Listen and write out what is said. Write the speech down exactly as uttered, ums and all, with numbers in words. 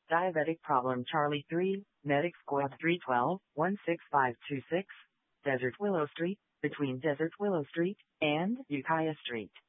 Diabetic Problem Charlie three, Medic Squad three one two, one six five two six, Desert Willow Street, between Desert Willow Street and Ukiah Street.